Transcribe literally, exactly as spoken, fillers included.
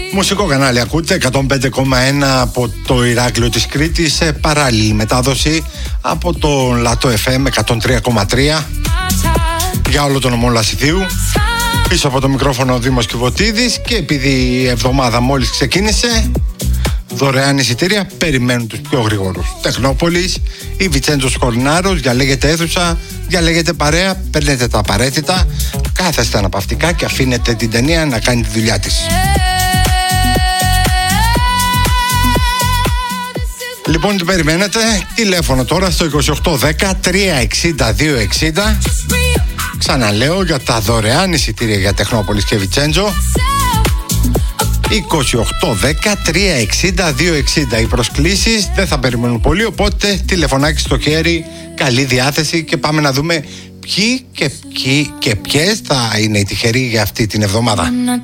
Μουσικό κανάλι ακούτε, εκατόν πέντε κόμμα ένα από το Ηράκλειο της Κρήτης, σε παράλληλη μετάδοση από το Λατό εφ εμ εκατόν τρία κόμμα τρία για όλο τον νομό Λασιθίου. Πίσω από το μικρόφωνο ο Δήμος Κιβωτίδης, και επειδή η εβδομάδα μόλις ξεκίνησε, δωρεάν εισιτήρια περιμένουν τους πιο γρήγορους. Τεχνόπολης ή Βιτσέντζος Κορνάρος, διαλέγετε αίθουσα, διαλέγετε παρέα, παίρνετε τα απαραίτητα, κάθεστε αναπαυτικά και αφήνετε την ταινία να κάνει τη δουλειά της. Λοιπόν, τι περιμένετε? Τηλέφωνο τώρα στο είκοσι οκτώ δέκα τριακόσια εξήντα δύο εξήντα. Ξαναλέω, για τα δωρεάν εισιτήρια για Τεχνόπολης και Βιτσέντζο, είκοσι οκτώ δέκα τριακόσια εξήντα δύο εξήντα. Οι προσκλήσεις δεν θα περιμένουν πολύ, οπότε τηλεφωνάκι στο χέρι, καλή διάθεση και πάμε να δούμε ποιοι και ποιοι και ποιες θα είναι οι τυχεροί για αυτή την εβδομάδα.